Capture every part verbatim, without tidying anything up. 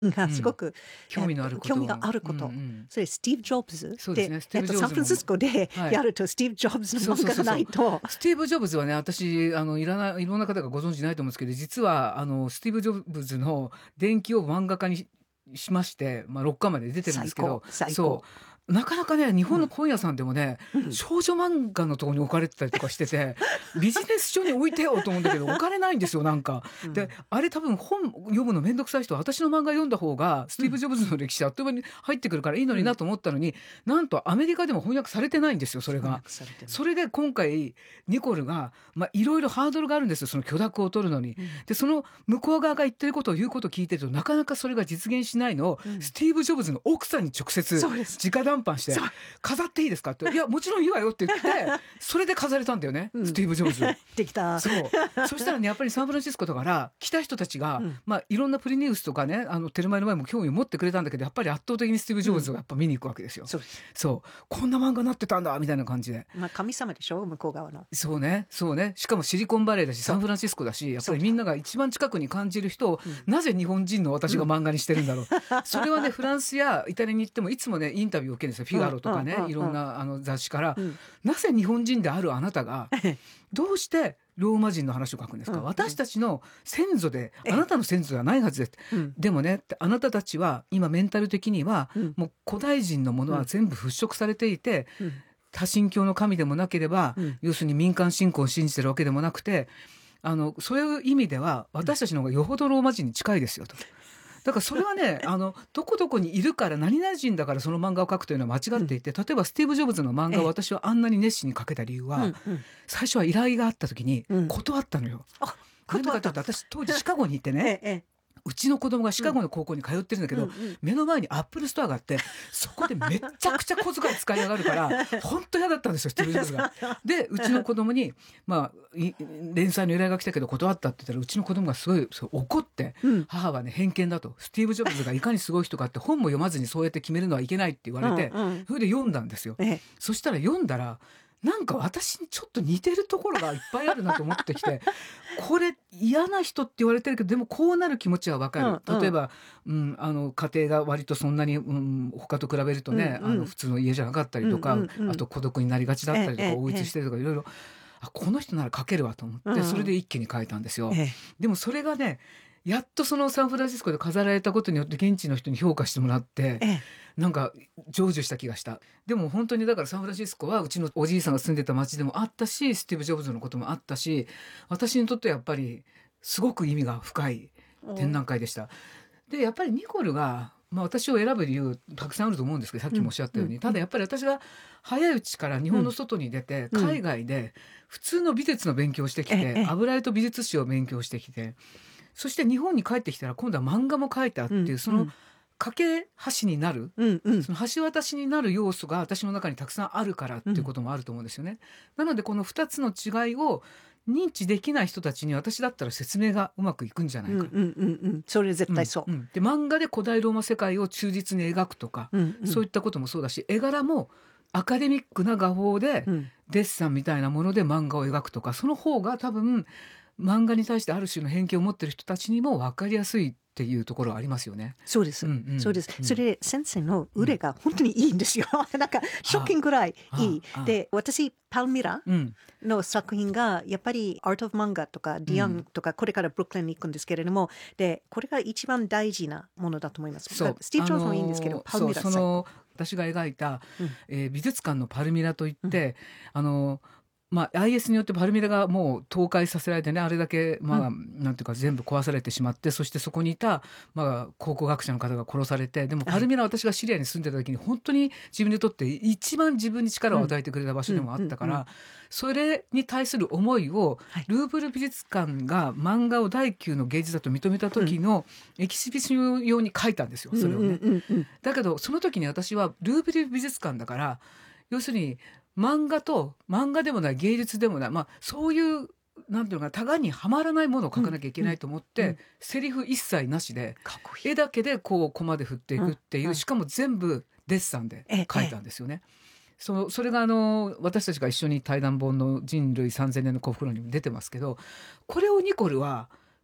がすごく、 興味のあること興味があること、 うんうん、 それスティーブ・ジョブズそうですね、スティーブ・ジョブズのサンフランシスコでやると、はい、スティーブ・ジョブズの漫画がないと。 そうそうそうそう、スティーブ・ジョブズはね、私あのいらないいろんな方がご存知ないと思うんですけど、実はあのスティーブ・ジョブズの伝記を漫画化にしまして、まあ、ろっかんまで出てるんですけど、そうなかなかね日本の本屋さんでもね、うん、少女漫画のところに置かれてたりとかしててビジネス書に置いてよと思うんだけど置かれないんですよなんか、うん、であれ多分本読むのめんどくさい人は私の漫画読んだ方がスティーブ・ジョブズの歴史あっという間に入ってくるからいいのになと思ったのに、うん、なんとアメリカでも翻訳されてないんですよそれが。それで今回ニコルがいろいろハードルがあるんですよその許諾を取るのに、うん、でその向こう側が言ってることを言うことを聞いてるとなかなかそれが実現しないのを、うん、スティーブ・ジョブズの奥さんに直接直談判して飾っていいですかっていやもちろんいいわよって言ってそれで飾れたんだよね、うん、スティーブ・ジョブズできた。 そうそしたらねやっぱりサンフランシスコだから来た人たちが、うんまあ、いろんなプリニウスとかねあのテルマエの前も興味を持ってくれたんだけどやっぱり圧倒的にスティーブ・ジョブズをやっぱ見に行くわけですよ、うん、そうですそうこんな漫画なってたんだみたいな感じで、 まあ、神様でしょ向こう側の。 そうねそうねしかもシリコンバレーだしサンフランシスコだしやっぱりみんなが一番近くに感じる人を、うん、なぜ日本人の私が漫画にしてるんだろう、うん、それはねフランスやイタリアに行ってもいつもねインタビューを受けるんですよフィガロとかね、うん、いろんなあの雑誌から、うん、なぜ日本人であるあなたがどうしてローマ人の話を書くんですか、うん、私たちの先祖であなたの先祖ではないはずです、うん、でもねあなたたちは今メンタル的には、うん、もう古代人のものは全部払拭されていて、うん、多神教の神でもなければ、うん、要するに民間信仰を信じてるわけでもなくてあのそういう意味では私たちの方がよほどローマ人に近いですよと。だからそれはねあのどこどこにいるから何々人だからその漫画を描くというのは間違っていて、うん、例えばスティーブ・ジョブズの漫画を私はあんなに熱心に描けた理由は、うんうん、最初は依頼があった時に断ったのよ、うん、なんでかというと私当時シカゴに行ってね、ええうちの子供がシカゴの高校に通ってるんだけど、うんうん、目の前にアップルストアがあってそこでめっちゃくちゃ小遣い使いやがるから本当嫌だったんですよスティーブ・ジョブズが。でうちの子供に、まあ、連載の依頼が来たけど断ったって言ったらうちの子供がすごい怒って、うん、母はね偏見だとスティーブ・ジョブズがいかにすごい人かって本も読まずにそうやって決めるのはいけないって言われて、うんうん、それで読んだんですよ、ええ、そしたら読んだらなんか私にちょっと似てるところがいっぱいあるなと思ってきてこれ嫌な人って言われてるけどでもこうなる気持ちは分かる、うんうん、例えば、うん、あの家庭が割とそんなに、うん、他と比べるとね、うんうん、あの普通の家じゃなかったりとか、うんうんうん、あと孤独になりがちだったりとか、ええ、応鬱してるとかいろいろあこの人なら書けるわと思って、うん、それで一気に書いたんですよ、ええ、でもそれがねやっとそのサンフランシスコで飾られたことによって現地の人に評価してもらって、ええ、なんか成就した気がした。でも本当にだからサンフランシスコはうちのおじいさんが住んでた町でもあったしスティーブ・ジョブズのこともあったし私にとってやっぱりすごく意味が深い展覧会でした。でやっぱりニコルが、まあ、私を選ぶ理由たくさんあると思うんですけどさっきもおっしゃったように、うん、ただやっぱり私が早いうちから日本の外に出て、うん、海外で普通の美術の勉強をしてきて、うん、油絵と美術史を勉強してきてそして日本に帰ってきたら今度は漫画も描いたっていう、うん、その架け橋になる、うんうん、その橋渡しになる要素が私の中にたくさんあるからっていうこともあると思うんですよね、うん、なのでこのふたつの違いを認知できない人たちに私だったら説明がうまくいくんじゃないか、うんうんうんうん、それ絶対そう、 うんうん、で漫画で古代ローマ世界を忠実に描くとか、うんうん、そういったこともそうだし絵柄もアカデミックな画法で、うん、デッサンみたいなもので漫画を描くとかその方が多分漫画に対してある種の偏見を持っている人たちにも分かりやすいっていうところはありますよね。 そうです、うんうん、そうです、うん、それで先生の腕が本当にいいんですよ、うん、なんかショッキングぐらいいいで私パルミラの作品がやっぱりアート・オブ・マンガとかディアンとかこれからブルックリンに行くんですけれどもでこれが一番大事なものだと思います。 そうスティーブ・ジョブズもいいんですけど、あのー、パルミラそうその私が描いた、うんえー、美術館のパルミラといって、うん、あのーまあ、アイエス によってパルミラがもう倒壊させられてねあれだけ、まあうん、なんていうか全部壊されてしまってそしてそこにいた、まあ、考古学者の方が殺されてでもパルミラは私がシリアに住んでた時に本当に自分にとって一番自分に力を与えてくれた場所でもあったから、うんうんうんうん、それに対する思いを、はい、ルーブル美術館が漫画を第級の芸術だと認めた時のエキシビション用に書いたんですよそれをね、うんうんうんうん、だけどその時に私はルーブル美術館だから要するに漫画と漫画でもない芸術でもない、まあ、そういうなんていうのかなタガにはまらないものを描かなきゃいけないと思って、うんうん、セリフ一切なしでかっこいい絵だけでこうコマで振っていくっていう、うんうん、しかも全部デッサンで描いたんですよね。そ, それがあの私たちが一緒に対談本の人類さんぜんねんの幸福論にも出てますけどこれをニコルは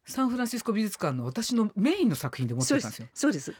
サンフランシスコ美術館の私のメインの作品で持ってたんですよ。 そうです。